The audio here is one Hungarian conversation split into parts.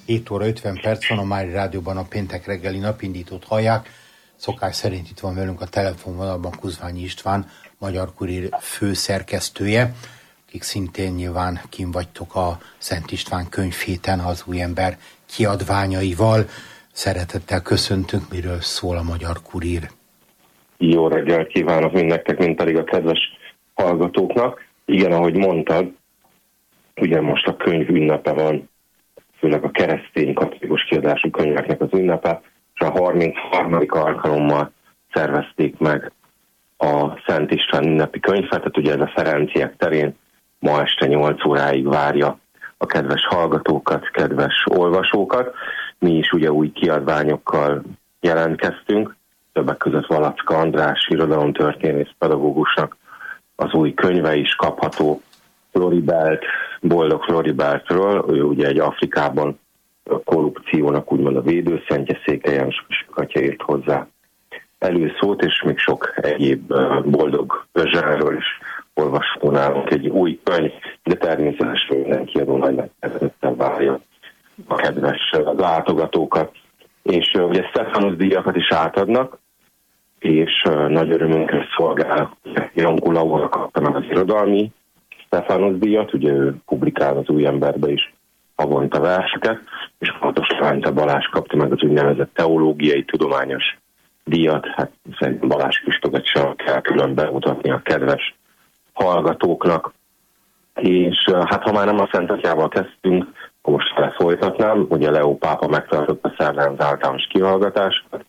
7 óra 50 perc van, a Mári Rádióban a péntek reggeli napindítót hallják. Szokás szerint itt van velünk a telefonvonalban Kuzványi István, Magyar Kurír főszerkesztője, akik szintén nyilván kim vagytok a Szent István könyvhéten az Új Ember kiadványaival. Szeretettel köszöntünk, miről szól a Magyar Kurír. Jó reggelt kívánok mindnektek, mint pedig a kedves hallgatóknak. Igen, ahogy mondtad, ugye most a könyv ünnepe van, főleg a keresztény katolikus kiadású könyveknek az ünnepe, és a 33. alkalommal szervezték meg a Szent István ünnepi könyvet, tehát ugye ez a Ferenciek terén ma este 8 óráig várja a kedves hallgatókat, kedves olvasókat. Mi is ugye új kiadványokkal jelentkeztünk, többek között Valacka András irodalomtörténész pedagógusnak az új könyve is kapható, Floribelt, Boldog Floribeltről, ő ugye egy Afrikában korrupciónak úgymond a védőszentje, Székely János atya írt hozzá előszót, és még sok egyéb boldog zsánról is olvasható nálunk egy új könyv, de természetesen minden kiadó nagy megkezdettel várja a kedves látogatókat. És ugye Stephanus díjakat is átadnak, és nagy örömünkre szolgál. Jankó Laura kapta meg az irodalmi Stephanus díjat, ugye ő publikál az Új Emberbe is havonta verseket, és Fontos Lánta Balázs kapta meg az úgynevezett teológiai tudományos díjat. Hát szerintem Balázs Krisztogat sem kell külön bemutatni a kedves hallgatóknak. És hát ha már nem a Szent Atyával kezdtünk, akkor most folytatnám. Ugye Leó pápa megtartotta szerdán az általános kihallgatásokat,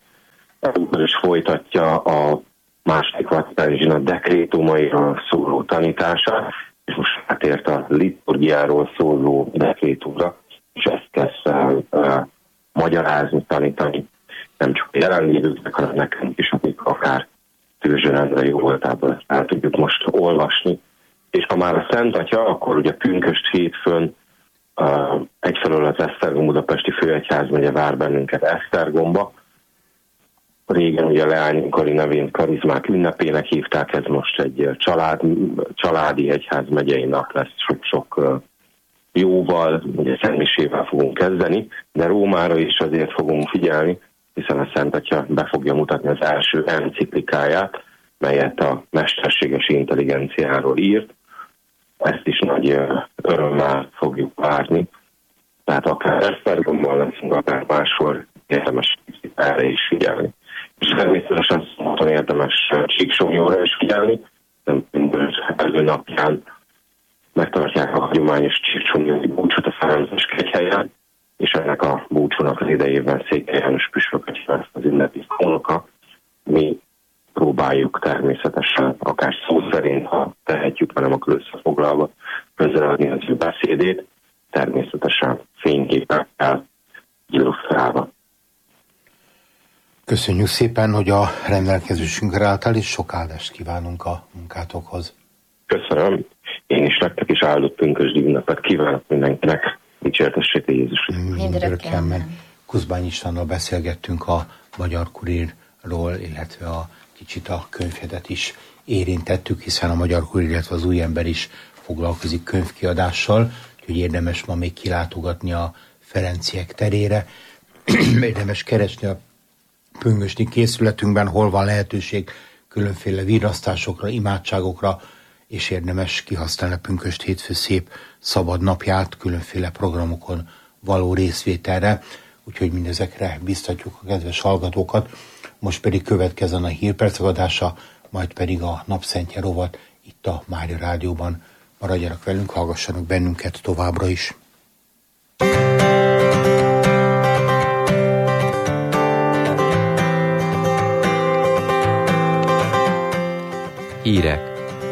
és folytatja a második vatikáni zsinat dekrétumairól szóló tanítását, és most átért a liturgiáról szóló dekrétumra, és ezt kezd magyarázni, tanítani, nem csak a jelenlévőknek, hanem nekünk is, akik akár Tőzsörendre jó voltából ezt el tudjuk most olvasni. És ha már a Szent Atya, akkor ugye pünkösd hétfőn egyfelől az Esztergom budapesti főegyházmegye vár bennünket Esztergomba. Régen ugye Leányi Kari nevén karizmák ünnepének hívták, ez most egy családi egyházmegyei nap lesz, sok-sok jóval, ugye szentmisével fogunk kezdeni, de Rómára is azért fogunk figyelni, hiszen a Szent Atya be fogja mutatni az első enciklikáját, melyet a mesterséges intelligenciáról írt. Ezt is nagy örömmel fogjuk várni. Tehát akár Esztergomban leszünk, akár máshol érdemes erre is figyelni. És természetesen szombaton érdemes Csíksomlyóra is figyelni, elő napján megtartják a hagyományos csíksomlyói búcsút a Ferences kegyhelyen, és ennek a búcsúnak az idejében Székely János püspök az ünnepi hónoka. Mi próbáljuk természetesen, akár szó szerint, ha tehetjük, hanem akkor összefoglalva közeledni az ő beszédét, természetesen fényképekkel illusztrálva. Köszönjük szépen, hogy a rendelkezésünkre álltál, és sok áldást kívánunk a munkátokhoz. Köszönöm. Én is nektek is áldott pünkösdi ünnepet kívánok mindenkinek. Dicsértessék Jézus. Mindörökkenben. Kuzványi Istvánnal beszélgettünk a Magyar Kurírról, illetve a kicsit a könyvhetet is érintettük, hiszen a Magyar Kurír, illetve az Új Ember is foglalkozik könyvkiadással, úgyhogy érdemes ma még kilátogatni a Ferenciek terére. Érdemes keresni a pünkösdi készületünkben, hol van lehetőség különféle virrasztásokra, imádságokra, és érdemes kihasználni a pünkösd hétfő szép szabad napját különféle programokon való részvételre, úgyhogy mindezekre biztatjuk a kedves hallgatókat. Most pedig következzen a hírpercek adása, majd pedig a Napszentje rovat itt a Mária Rádióban. Maradjanak velünk, hallgassanak bennünket továbbra is. Hírek.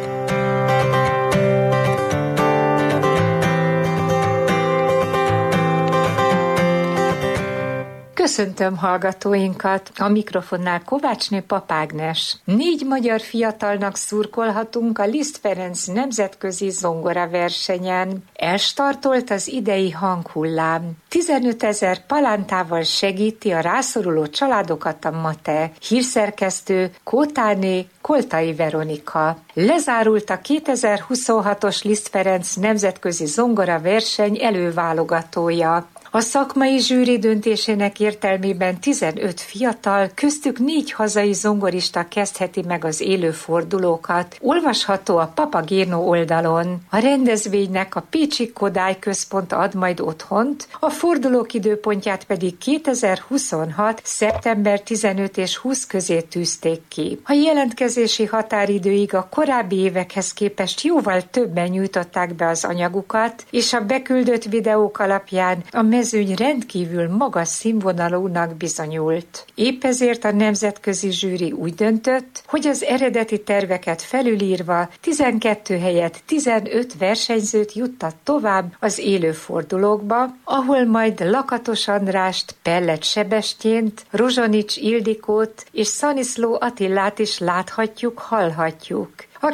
Köszöntöm hallgatóinkat! A mikrofonnál Kovácsné Papágnes. 4 magyar fiatalnak szurkolhatunk a Liszt Ferenc nemzetközi zongoraversenyen. Elstartolt az idei hanghullám. 15 000 palántával segíti a rászoruló családokat a MATE. Hírszerkesztő Kótáné Koltai Veronika. Lezárult a 2026-os Liszt Ferenc nemzetközi zongoraverseny előválogatója. A szakmai zsűri döntésének értelmében 15 fiatal, köztük 4 hazai zongorista kezdheti meg az élő fordulókat. Olvasható a Papageno oldalon. A rendezvénynek a Pécsi Kodály Központ ad majd otthont, a fordulók időpontját pedig 2026. szeptember 15 és 20 közé tűzték ki. A jelentkezési határidőig a korábbi évekhez képest jóval többen nyújtották be az anyagukat, és a beküldött videók alapján a mezőny rendkívül magas színvonalúnak bizonyult. Épp ezért a nemzetközi zsűri úgy döntött, hogy az eredeti terveket felülírva 12 helyett 15 versenyzőt juttat tovább az élő fordulókba, ahol majd Lakatos Andrást, Pellet Sebestyént, Rozsonics Ildikót és Szaniszló Attilát is láthatjuk, hallhatjuk. A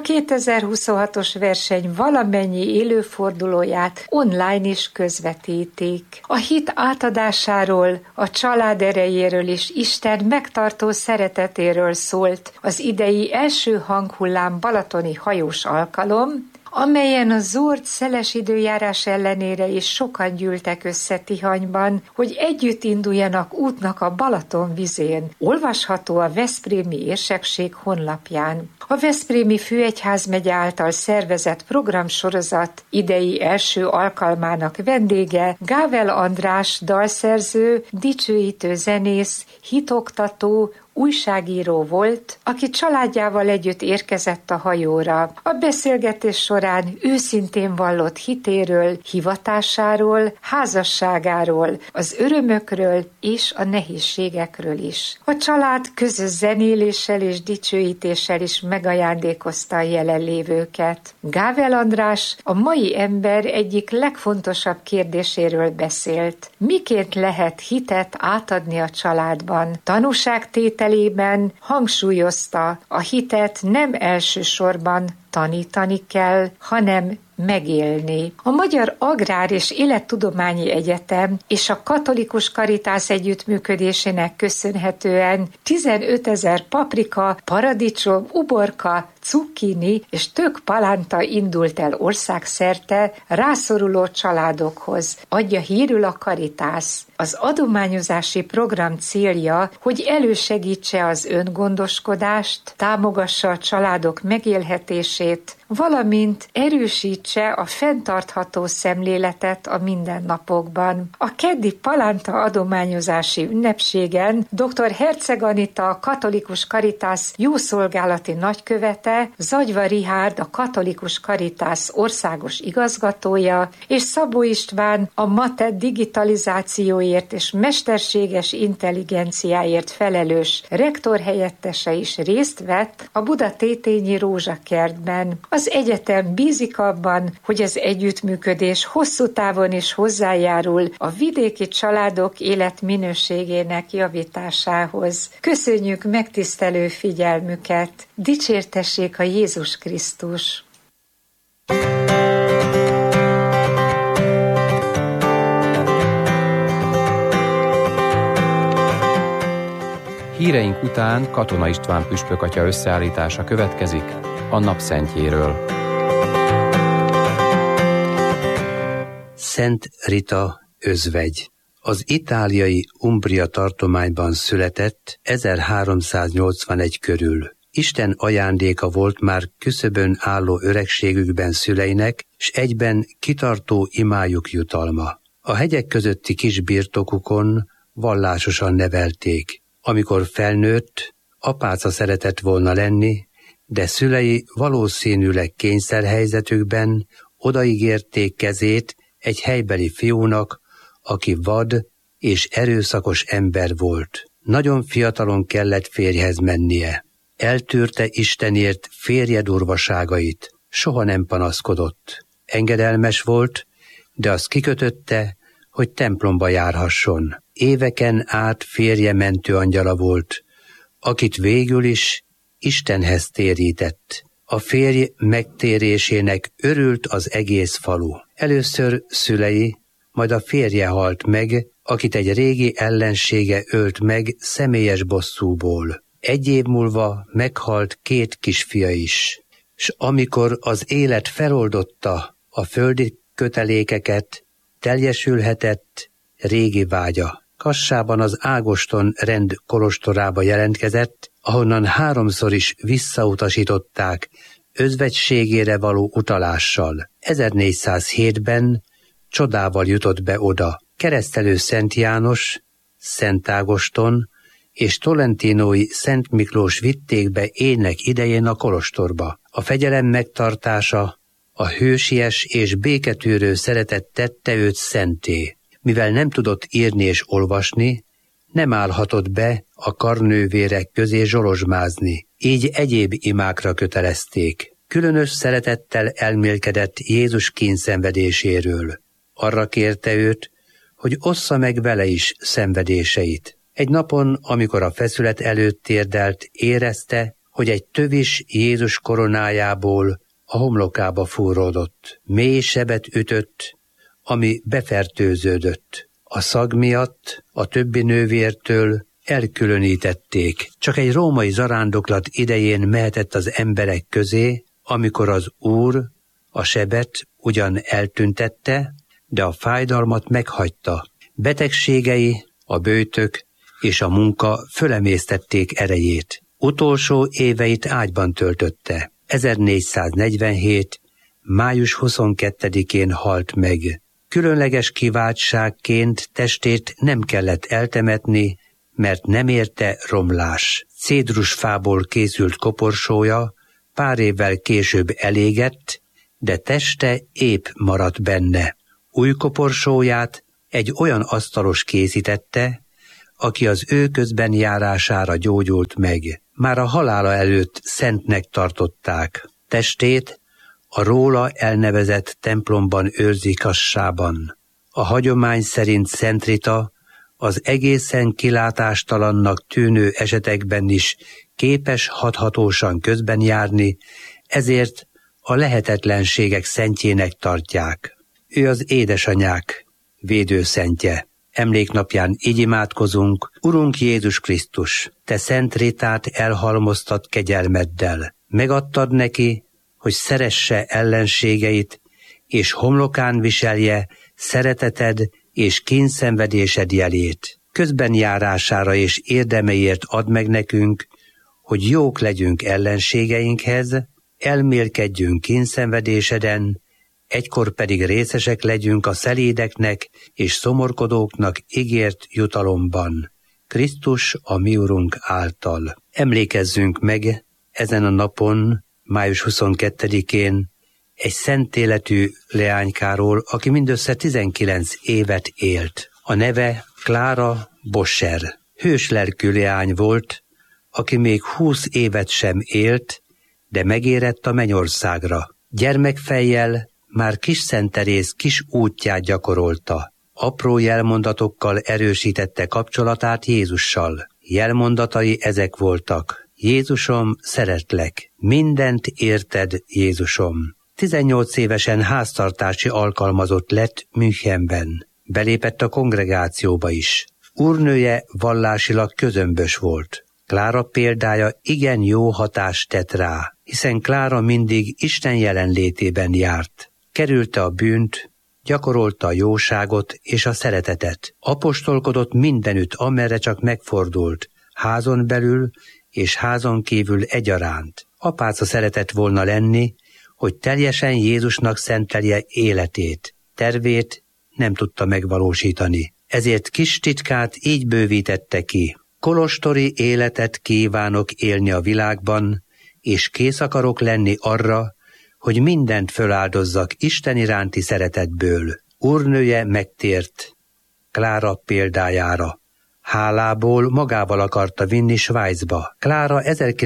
2026-os verseny valamennyi élőfordulóját online is közvetítik. A hit átadásáról, a család erejéről és Isten megtartó szeretetéről szólt az idei első hanghullám balatoni hajós alkalom, amelyen a zord szeles időjárás ellenére is sokan gyűltek össze Tihanyban, hogy együtt induljanak útnak a Balaton vizén. Olvasható a Veszprémi Érsekség honlapján. A Veszprémi Főegyházmegye által szervezett programsorozat idei első alkalmának vendége Gável András dalszerző, dicsőítő zenész, hitoktató, újságíró volt, aki családjával együtt érkezett a hajóra. A beszélgetés során őszintén vallott hitéről, hivatásáról, házasságáról, az örömökről és a nehézségekről is. A család közös zenéléssel és dicsőítéssel is megajándékozta a jelenlévőket. Gável András a mai ember egyik legfontosabb kérdéséről beszélt. Miként lehet hitet átadni a családban? Tanúságtételében hangsúlyozta, a hitet nem elsősorban tanítani kell, hanem megélni. A Magyar Agrár és Élettudományi Egyetem és a Katolikus Karitász együttműködésének köszönhetően 15 000 paprika, paradicsom, uborka, cukkini és tök palánta indult el országszerte rászoruló családokhoz, adja hírül a Karitász. Az adományozási program célja, hogy elősegítse az öngondoskodást, támogassa a családok megélhetését, valamint erősítse a fenntartható szemléletet a mindennapokban. A keddi palánta adományozási ünnepségen dr. Herceg Anita, a Katolikus Karitász jószolgálati nagykövete, Zagyva Rihárd, a Katolikus Karitász országos igazgatója, és Szabó István, a MATE digitalizációért és mesterséges intelligenciáért felelős rektorhelyettese is részt vett a Buda-Tétényi Rózsakertben. Az egyetem bízik abban, hogy az együttműködés hosszú távon is hozzájárul a vidéki családok életminőségének javításához. Köszönjük megtisztelő figyelmüket! Dicsértessék a Jézus Krisztus! Híreink után Katona István püspökatya összeállítása következik a napszentjéről. Szent Rita özvegy. Az itáliai Umbria tartományban született 1381 körül. Isten ajándéka volt már küszöbön álló öregségükben szüleinek, s egyben kitartó imájuk jutalma. A hegyek közötti kis birtokukon vallásosan nevelték. Amikor felnőtt, apáca szeretett volna lenni, de szülei valószínűleg kényszerhelyzetükben odaígérték kezét egy helybeli fiúnak, aki vad és erőszakos ember volt. Nagyon fiatalon kellett férjhez mennie. Eltűrte Istenért férje durvaságait, soha nem panaszkodott. Engedelmes volt, de azt kikötötte, hogy templomba járhasson. Éveken át férje mentőangyala volt, akit végül is Istenhez térített. A férj megtérésének örült az egész falu. Először szülei, majd a férje halt meg, akit egy régi ellensége ölt meg személyes bosszúból. 1 év múlva meghalt 2 kisfia is, s amikor az élet feloldotta a földi kötelékeket, teljesülhetett régi vágya. Kassában az Ágoston rend kolostorába jelentkezett, ahonnan 3-szor is visszautasították özvegységére való utalással. 1407-ben csodával jutott be oda. Keresztelő Szent János, Szent Ágoston és Tolentinói Szent Miklós vitték be ének idején a kolostorba. A fegyelem megtartása, a hősies és béketűrő szeretet tette őt szenté. Mivel nem tudott írni és olvasni, nem állhatott be a karnővérek közé zsolozsmázni, így egyéb imákra kötelezték. Különös szeretettel elmélkedett Jézus kínszenvedéséről. Arra kérte őt, hogy ossza meg vele is szenvedéseit. Egy napon, amikor a feszület előtt térdelt, érezte, hogy egy tövis Jézus koronájából a homlokába fúródott. Mély sebet ütött, ami befertőződött. A szag miatt a többi nővértől elkülönítették. Csak egy római zarándoklat idején mehetett az emberek közé, amikor az Úr a sebet ugyan eltüntette, de a fájdalmat meghagyta. Betegségei, a böjtök és a munka fölemésztették erejét. Utolsó éveit ágyban töltötte. 1447. május 22-én halt meg. Különleges kiváltságként testét nem kellett eltemetni, mert nem érte romlás. Cédrusfából készült koporsója pár évvel később elégett, de teste épp maradt benne. Új koporsóját egy olyan asztalos készítette, aki az ő közben járására gyógyult meg. Már a halála előtt szentnek tartották. Testét a róla elnevezett templomban őrzi Kassában. A hagyomány szerint Szent Rita az egészen kilátástalannak tűnő esetekben is képes hathatósan közben járni, ezért a lehetetlenségek szentjének tartják. Ő az édesanyák védőszentje. Emléknapján így imádkozunk: Urunk Jézus Krisztus, te Szent Ritát elhalmoztad kegyelmeddel. Megadtad neki, hogy szeresse ellenségeit, és homlokán viselje szereteted és kínszenvedésed jelét. Közben járására és érdemeiért add meg nekünk, hogy jók legyünk ellenségeinkhez, elmélkedjünk kínszenvedéseden, egykor pedig részesek legyünk a szelédeknek és szomorkodóknak ígért jutalomban, Krisztus a mi Urunk által. Emlékezzünk meg ezen a napon, május 22-én egy szent életű leánykáról, aki mindössze 19 évet élt. A neve Klára Boscher. Hőslelkű leány volt, aki még 20 évet sem élt, de megérett a mennyországra. Gyermekfejjel már Kis Szent Teréz kis útját gyakorolta. Apró jelmondatokkal erősítette kapcsolatát Jézussal. Jelmondatai ezek voltak: Jézusom, szeretlek, mindent érted, Jézusom. 18 évesen háztartási alkalmazott lett Münchenben. Belépett a kongregációba is. Úrnője vallásilag közömbös volt. Klára példája igen jó hatást tett rá, hiszen Klára mindig Isten jelenlétében járt. Kerülte a bűnt, gyakorolta a jóságot és a szeretetet. Apostolkodott mindenütt, amerre csak megfordult, házon belül és házon kívül egyaránt. Apáca szeretett volna lenni, hogy teljesen Jézusnak szentelje életét. Tervét nem tudta megvalósítani. Ezért kis titkát így bővítette ki: kolostori életet kívánok élni a világban, és kész akarok lenni arra, hogy mindent föláldozzak Isten iránti szeretetből. Úrnője megtért Klára példájára. Hálából magával akarta vinni Svájcba. Klára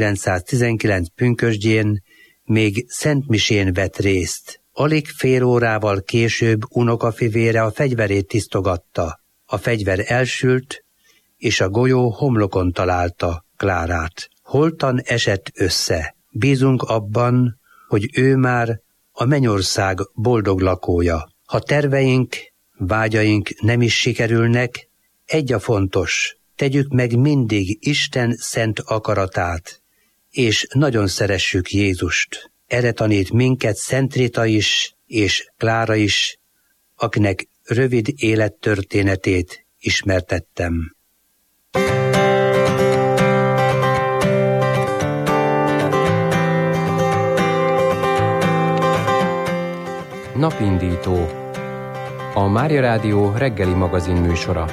1919 pünkösdjén még szentmisén vett részt. Alig fél órával később unokafivére a fegyverét tisztogatta. A fegyver elsült, és a golyó homlokon találta Klárát. Holtan esett össze. Bízunk abban, hogy ő már a mennyország boldog lakója. Ha terveink, vágyaink nem is sikerülnek, egy a fontos: tegyük meg mindig Isten szent akaratát, és nagyon szeressük Jézust. Erre tanít minket Szent Rita is, és Klára is, akinek rövid élettörténetét ismertettem. Napindító. A Mária Rádió reggeli magazin műsora.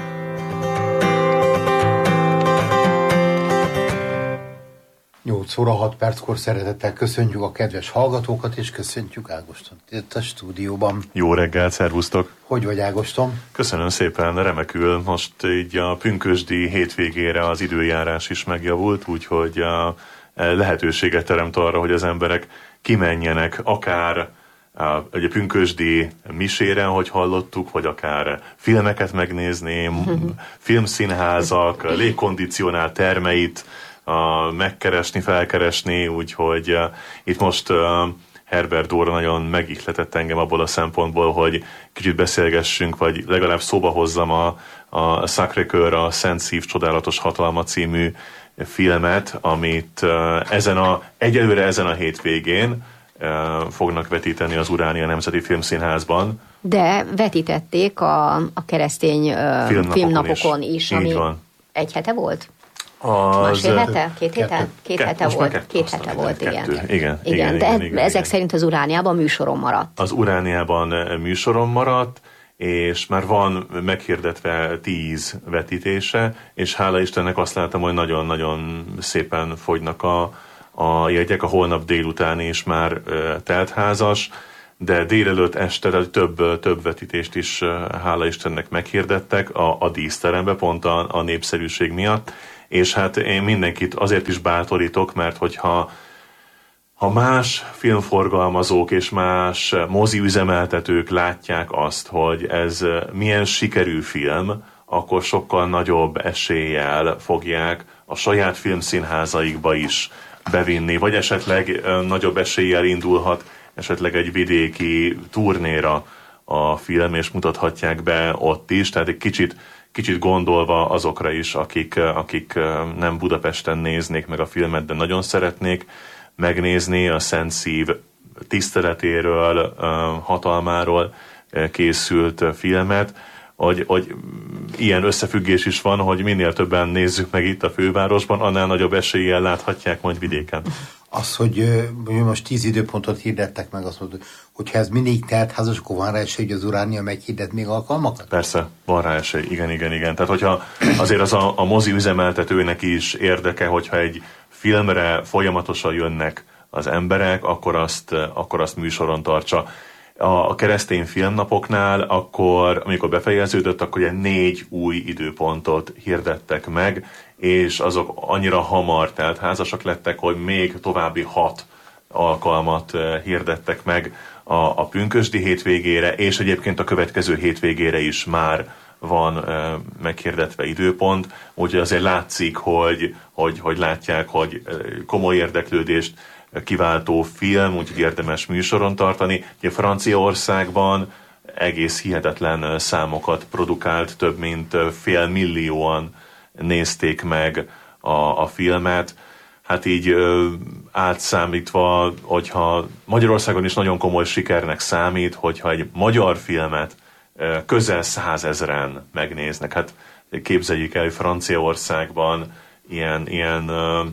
Nyolc óra 6 perckor szeretettel köszöntjük a kedves hallgatókat, és köszöntjük Ágoston itt a stúdióban. Jó reggelt, szervusztok! Hogy vagy, Ágoston? Köszönöm szépen, remekül. Most így a pünkösdi hétvégére az időjárás is megjavult, úgyhogy lehetőséget teremt arra, hogy az emberek kimenjenek akár egy pünkösdi misére, ahogy hallottuk, vagy akár filmeket megnézni, filmszínházak, légkondicionált termeit megkeresni, felkeresni, úgyhogy itt most Herbert Dóra nagyon megihletett engem abból a szempontból, hogy kicsit beszélgessünk, vagy legalább szóba hozzam a Sacré-Cœur, a Szent Szív Csodálatos Hatalma című filmet, amit egyelőre ezen a hétvégén fognak vetíteni az Uránia Nemzeti Filmszínházban. De vetítették a keresztény filmnapokon is, ami egy hete volt? Másfél hete? Két hete? Két hete volt. Két hete volt, igen. Igen. Ezek szerint az Urániában műsoron maradt. Az Urániában műsoron maradt, és már van meghirdetve 10 vetítése, és hála Istennek azt látom, hogy nagyon-nagyon szépen fogynak a jegyek, a holnap délután is már teltházas, de délelőtt este több vetítést is hála Istennek meghirdettek a díszterembe, pont a népszerűség miatt, és hát én mindenkit azért is bátorítok, mert hogyha más filmforgalmazók és más moziüzemeltetők látják azt, hogy ez milyen sikerű film, akkor sokkal nagyobb eséllyel fogják a saját filmszínházaikba is bevinni, vagy esetleg nagyobb eséllyel indulhat esetleg egy vidéki turnéra a film, és mutathatják be ott is, tehát egy kicsit gondolva azokra is, akik nem Budapesten néznék meg a filmet, de nagyon szeretnék megnézni a Szent Szív tiszteletéről, hatalmáról készült filmet, hogy ilyen összefüggés is van, hogy minél többen nézzük meg itt a fővárosban, annál nagyobb eséllyel láthatják majd vidéken. Az, hogy most 10 időpontot hirdettek meg, azt mondod, hogyha ez mindig teltházas, akkor van rá esély, hogy az Uránia meghirdet még alkalmakat? Persze, van rá esély, igen. Tehát hogyha azért az a mozi üzemeltetőnek is érdeke, hogyha egy filmre folyamatosan jönnek az emberek, akkor azt műsoron tartsa. A keresztény filmnapoknál, amikor befejeződött, akkor ugye 4 új időpontot hirdettek meg, és azok annyira hamar teltházasak lettek, hogy még további 6 alkalmat hirdettek meg a pünkösdi hétvégére, és egyébként a következő hétvégére is már van meghirdetve időpont, úgyhogy azért látszik, hogy látják, hogy komoly érdeklődést kiváltó film, úgyhogy érdemes műsoron tartani. Ugye Franciaországban egész hihetetlen számokat produkált, több mint 500 000 nézték meg a filmet. Hát így átszámítva, hogyha Magyarországon is nagyon komoly sikernek számít, hogyha egy magyar filmet közel 100 000-en megnéznek. Hát képzeljük el, hogy Franciaországban ilyen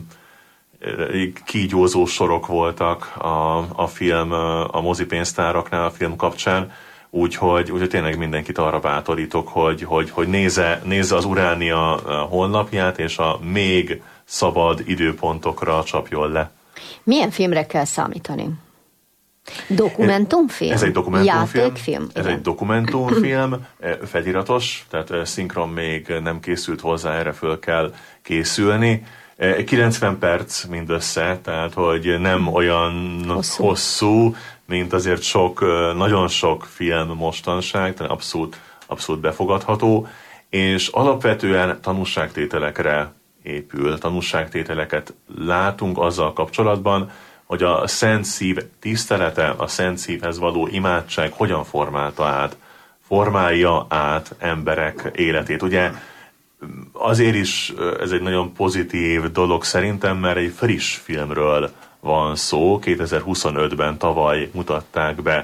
kígyózó sorok voltak a mozipénztáraknál a film kapcsán, úgyhogy tényleg mindenkit arra bátorítok, hogy nézze az Uránia honlapját, és a még szabad időpontokra csapjon le. Milyen filmre kell számítani? Dokumentumfilm? Ez egy dokumentumfilm. Játékfilm? Ez egy dokumentumfilm, feliratos, tehát szinkron még nem készült hozzá, erre föl kell készülni. 90 perc mindössze, tehát hogy nem olyan hosszú, mint azért nagyon sok film mostanság, tehát abszolút befogadható, és alapvetően tanúságtételekre épül. Tanúságtételeket látunk azzal kapcsolatban, hogy a Szent Szív tisztelete, a Szent Szívhez való imádság hogyan formálja át emberek életét. Ugye azért is ez egy nagyon pozitív dolog szerintem, mert egy friss filmről van szó. 2025-ben tavaly mutatták be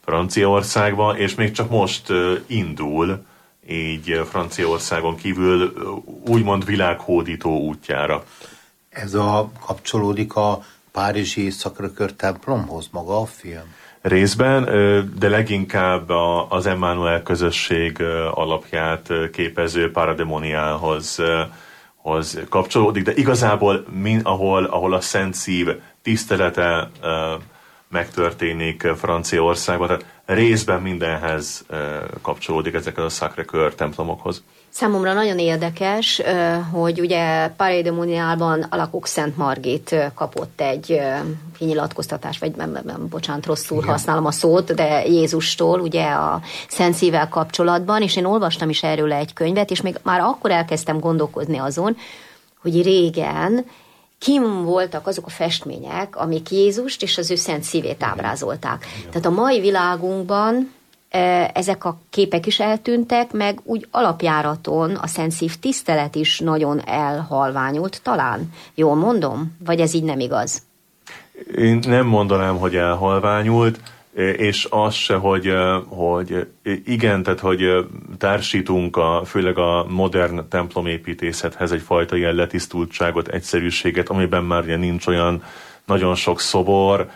Franciaországba, és még csak most indul így Franciaországon kívül úgymond világhódító útjára. Ez kapcsolódik a párizsi Sacré-Cœur templomhoz maga a film? Részben, de leginkább az Emmanuel közösség alapját képező Parademoniálhoz kapcsolódik, de igazából ahol a Szent Szív tisztelete megtörténik Franciaországban, tehát részben mindenhez kapcsolódik ezekhez a Sacré-Cœur templomokhoz. Számomra nagyon érdekes, hogy ugye Parademoniálban a Lakók Szent Margit kapott egy kinyilatkoztatást, vagy bocsánat, rosszul használom a szót, de Jézustól ugye a Szent Szívvel kapcsolatban, és én olvastam is erről egy könyvet, és még már akkor elkezdtem gondolkozni azon, hogy régen kim voltak azok a festmények, amik Jézust és az ő Szent Szívét ábrázolták. Tehát a mai világunkban ezek a képek is eltűntek, meg úgy alapjáraton a Szent Szív tisztelet is nagyon elhalványult, talán. Jól mondom? Vagy ez így nem igaz? Én nem mondanám, hogy elhalványult, és az se, hogy igen, tehát hogy társítunk főleg a modern templomépítészethez egyfajta ilyen letisztultságot, egyszerűséget, amiben már ugye nincs olyan nagyon sok szobor,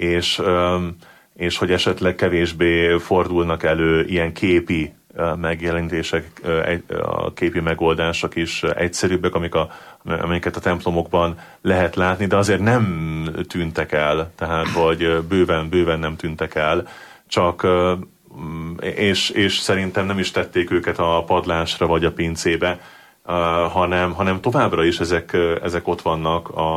és hogy esetleg kevésbé fordulnak elő ilyen képi megjelenítések, a képi megoldások is egyszerűbbek, amiket a templomokban lehet látni, de azért nem tűntek el, tehát hogy bőven nem tűntek el, csak és szerintem nem is tették őket a padlásra vagy a pincébe, hanem továbbra is ezek ott vannak